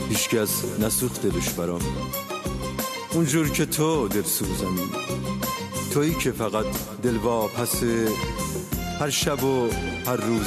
هیچکس نسوخته بش برام، اونجور که تو دل سوزمی، تویی که فقط دلواپس هر شب و هر روز